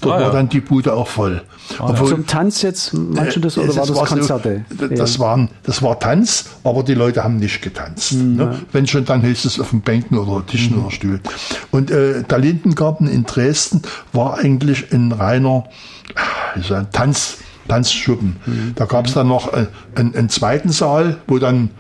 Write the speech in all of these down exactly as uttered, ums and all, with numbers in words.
dort ah, war ja. dann die Bude auch voll. Ah, Obwohl, zum Tanz jetzt, manche das, oder das war das war Konzerte? So, das, waren, das war Tanz, aber die Leute haben nicht getanzt. Mhm. Ne? Wenn schon, dann hieß es auf den Bänken oder Tischen mhm. oder Stühlen. Und äh, der Lindengarten in Dresden war eigentlich ein reiner wie soll ich sagen, Tanz, Tanzschuppen. Mhm. Da gab es dann noch äh, einen, einen zweiten Saal, wo dann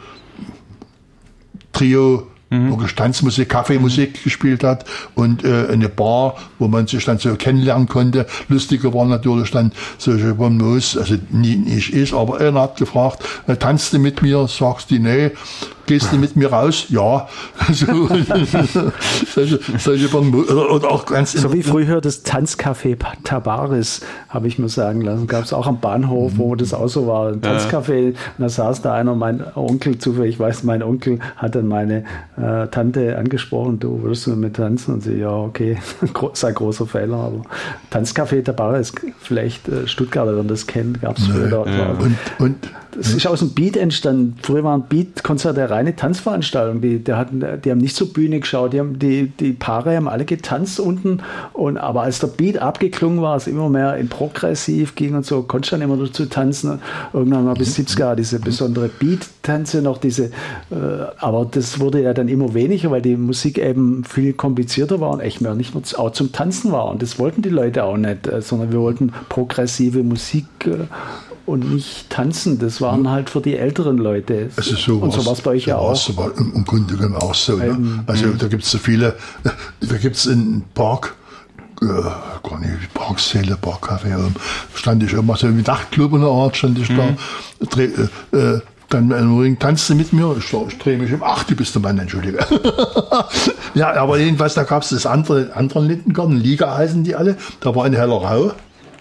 Trio, mhm. wirklich Tanzmusik, Kaffeemusik mhm. gespielt hat und äh, eine Bar, wo man sich dann so kennenlernen konnte. Lustiger war natürlich dann solche Bonbons, also nie, nicht ich, aber einer hat gefragt, äh, tanzt du mit mir? Sagst du, nee. Gehst du mit mir raus? Ja. So, solche, solche Bonbons, oder, oder auch ganz so wie früher das Tanzcafé Tabaris, habe ich mir sagen lassen. Gab es auch am Bahnhof, wo das auch so war. Ein Tanzcafé. Und da saß da einer, mein Onkel, zufällig, ich weiß, mein Onkel hat dann meine äh, Tante angesprochen, du würdest du mit mir tanzen? Und sie, ja, okay, sei großer Fehler, aber Tanzcafé Tabaris, vielleicht äh, Stuttgarter werden das kennen, gab es früher dort. Ja. Und, und das ist aus dem Beat entstanden. Früher waren Beat-Konzerte reine Tanzveranstaltungen. Die, die, hatten, die haben nicht zur Bühne geschaut. Die, haben, die, die Paare haben alle getanzt unten. Und, aber als der Beat abgeklungen war, es immer mehr in progressiv ging und so, konnte ich dann immer dazu tanzen. Irgendwann mal bis siebziger diese besondere Beat-Tänze noch. Diese, äh, aber das wurde ja dann immer weniger, weil die Musik eben viel komplizierter war und echt mehr nicht nur auch zum Tanzen war. Und das wollten die Leute auch nicht, äh, sondern wir wollten progressive Musik äh, und nicht tanzen. Das waren halt für die älteren Leute. Also so und so war es bei euch so ja auch. So war im, im Grunde genommen auch so. Ne? Ähm, also da gibt es so viele, da gibt es in Park, äh, gar nicht, Parksäle, Parkcafé, stand ich immer so im Nachtclub in der Art, stand ich da, mhm. dreh, äh, dann im Ring, tanzte mit mir, ich, ich drehe mich um, ach, du bist der Mann, entschuldige. Ja, aber jedenfalls, da gab es das andere, anderen Lindengarten, Liga heißen die alle, da war in Hellerau.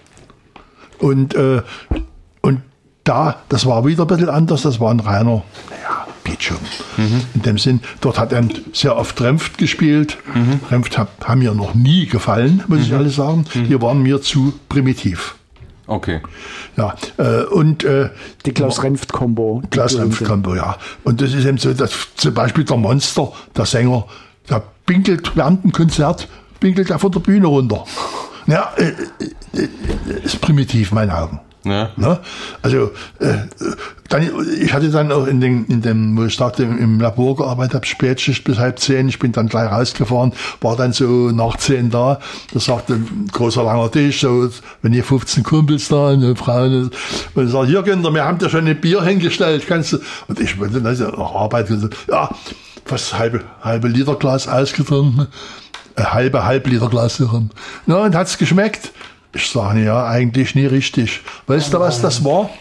Und, äh, und da, das war wieder ein bisschen anders, das war ein reiner, naja, Beatschuppen. Mhm. In dem Sinn, dort hat er sehr oft Remft gespielt. Mhm. Remft hat, haben mir noch nie gefallen, muss mhm. ich alles sagen. Mhm. Die waren mir zu primitiv. Okay. Ja, äh, und äh, die Klaus-Remft-Kombo. Klaus-Remft-Kombo, ja. Und das ist eben so, dass zum Beispiel der Monster, der Sänger, der pinkelt während dem Konzert, pinkelt er von der Bühne runter. Ja, äh, äh, ist primitiv, in meinen Augen. Ja. Ne? Also, äh, dann, ich hatte dann auch in dem, in dem, wo ich sagte, im, im Labor gearbeitet habe, Spätschicht bis halb zehn. Ich bin dann gleich rausgefahren, war dann so nach zehn da. Da sagte ein großer langer Tisch, so, wenn ihr fünfzehn Kumpels da, eine Frau, und ich sage, hier Kinder, wir haben dir schon ein Bier hingestellt, kannst du, und ich wollte dann nach Arbeit, ja, fast halbe, halbe Liter Glas ausgetrunken, ein halbe, halb Liter Glas getrunken. Ja, und hat's geschmeckt? Ich sage, ja, eigentlich nie richtig. Weißt oh du, was das war?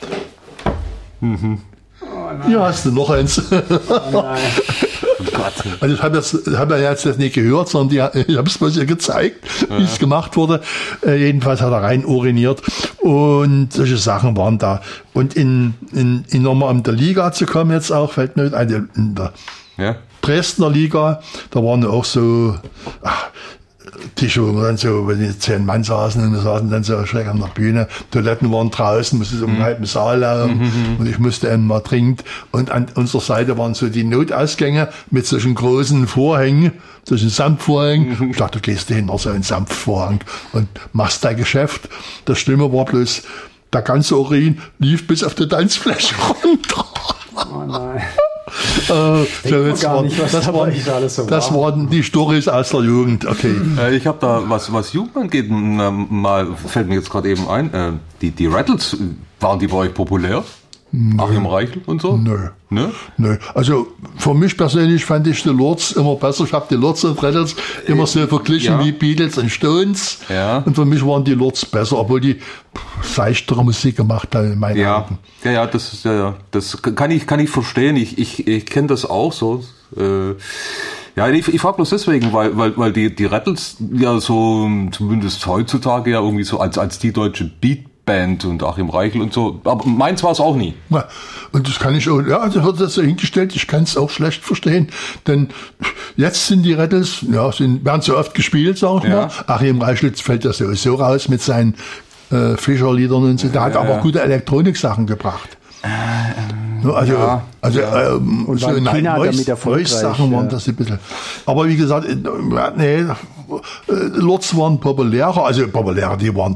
Mhm. Oh Hier hast du noch eins. Oh nein. Oh Gott. Also ich habe das, hab ja jetzt das nicht gehört, sondern die, ich habe es bloß ihr gezeigt, ja. wie es gemacht wurde. Äh, jedenfalls hat er rein uriniert und solche Sachen waren da. Und in, in, in nochmal in der Liga zu kommen jetzt auch, fällt mir ein, in der ja. Dresdner Liga, da waren auch so, ach, Tische, wo dann so, wenn die zehn Mann saßen und wir saßen dann so schräg an der Bühne, Toiletten waren draußen, musste so um einen halben Saal laufen mhm. und ich musste einmal trinken und an unserer Seite waren so die Notausgänge mit solchen großen Vorhängen, solchen Samtvorhängen. Mhm. Ich dachte, du gehst hinter so einen Samtvorhang und machst dein Geschäft. Das Schlimme war bloß, der ganze Urin lief bis auf die Tanzfläche runter. Oh nein. Äh, so jetzt war, nicht, das, war, so das war. waren die Storys aus der Jugend. Okay. Äh, ich habe da, was, was Jugend angeht, mal, fällt mir jetzt gerade eben ein, äh, die, die Rattles, waren die bei euch populär? Nö. Achim Reichel und so? Nö. Nö? Nö. Also für mich persönlich fand ich die Lords immer besser. Ich habe die Lords und Rattles immer so verglichen ja. wie Beatles und Stones. Ja. Und für mich waren die Lords besser, obwohl die seichtere Musik gemacht haben in meinen ja. Augen. Ja, ja, das ist ja, das kann ich, kann ich verstehen. Ich, ich, ich kenne das auch so. Äh, Ja, ich, ich frage bloß deswegen, weil, weil, weil die, die Rattles ja so, zumindest heutzutage ja irgendwie so als, als die deutsche Beatband und Achim Reichel und so, aber meins war es auch nie. Ja, und das kann ich auch, ja, das wird das so hingestellt, ich kann es auch schlecht verstehen, denn jetzt sind die Rattles, ja, sind, werden so oft gespielt, sag ich ja. mal. Achim Reichel fällt ja sowieso raus mit seinen äh, Fischer-Liedern und so, der ja, hat aber ja. gute Elektronik-Sachen gebracht. Äh, ähm, also, ja, also ja. Ähm, und so Voice-Sachen waren ja. das ein bisschen. Aber wie gesagt, nee, Lords waren populärer, also populärer, die waren